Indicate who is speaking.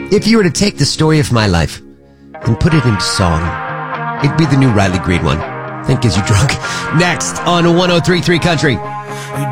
Speaker 1: If you were to take the story of my life and put it into song, it'd be the new Riley Green one. Think as you drunk. Next on 103.3 Country.